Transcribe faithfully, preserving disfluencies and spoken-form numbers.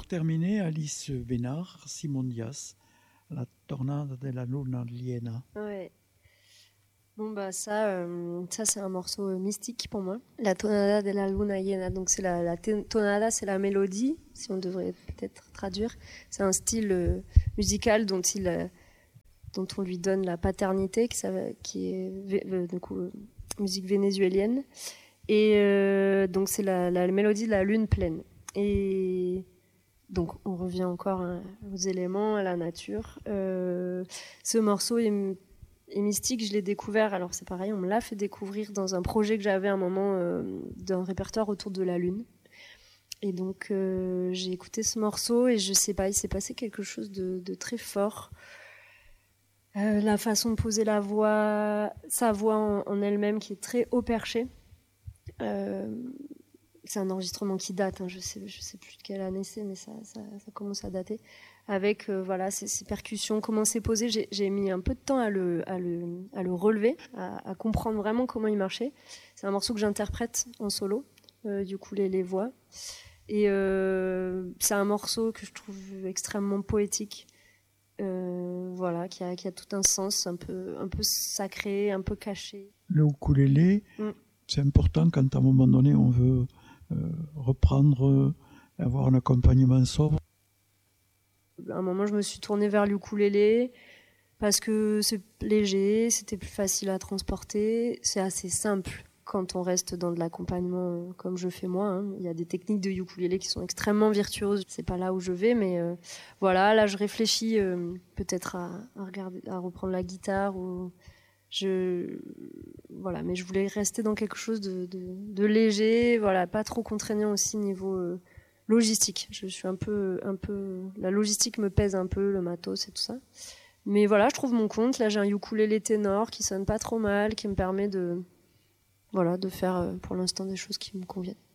pour terminer, Alice Bénard, Simon Diaz, La Tornada de la Luna Llena. Ouais. Bon bah ça, euh, ça c'est un morceau euh, mystique pour moi. La tonada de la luna llena, donc c'est la, la te- tonada, c'est la mélodie, si on devrait peut-être traduire. C'est un style euh, musical dont il, euh, dont on lui donne la paternité, qui, ça, qui est vé- euh, du coup, euh, musique vénézuélienne. Et euh, donc c'est la, la mélodie de la lune pleine. Et donc on revient encore hein, aux éléments, à la nature. Euh, ce morceau est Et Mystique, je l'ai découvert, alors c'est pareil, on me l'a fait découvrir dans un projet que j'avais à un moment euh, d'un répertoire autour de la Lune. Et donc euh, j'ai écouté ce morceau et je sais pas, il s'est passé quelque chose de, de très fort. Euh, la façon de poser la voix, sa voix en, en elle-même qui est très haut perché. Euh, c'est un enregistrement qui date, hein, je sais, je sais plus de quelle année c'est, mais ça, ça, ça commence à dater. Avec euh, voilà ces, ces percussions, comment c'est posé. J'ai, j'ai mis un peu de temps à le, à le, à le relever, à, à comprendre vraiment comment il marchait. C'est un morceau que j'interprète en solo, euh, du coup les, les voix. Et euh, c'est un morceau que je trouve extrêmement poétique, euh, voilà, qui a, qui a tout un sens, un peu, un peu sacré, un peu caché. Le ukulélé, mm. c'est important quand à un moment donné on veut euh, reprendre, euh, avoir un accompagnement sobre. À un moment, je me suis tournée vers l'ukulélé parce que c'est léger, c'était plus facile à transporter, c'est assez simple quand on reste dans de l'accompagnement comme je fais moi. Hein. Il y a des techniques de ukulélé qui sont extrêmement virtuoses. C'est pas là où je vais, mais euh, voilà, là je réfléchis euh, peut-être à, à regarder, à reprendre la guitare ou je voilà, mais je voulais rester dans quelque chose de, de, de léger, voilà, pas trop contraignant aussi niveau euh, logistique. Je suis un peu, un peu, la logistique me pèse un peu, le matos et tout ça. Mais voilà, je trouve mon compte. Là, j'ai un ukulélé ténor qui sonne pas trop mal, qui me permet de, voilà, de faire pour l'instant des choses qui me conviennent.